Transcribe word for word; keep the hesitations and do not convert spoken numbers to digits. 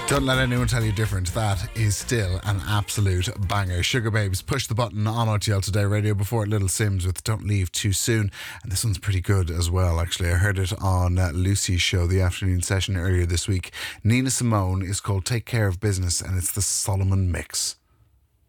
Don't let anyone tell you different. That is still an absolute banger. Sugar Babes, Push the Button on R T L Today Radio. Before it, Little Sims with Don't Leave Too Soon. And this one's pretty good as well, actually. I heard it on uh, Lucy's show, the afternoon session earlier this week. Nina Simone is called Take Care of Business, and it's the Solomon Mix.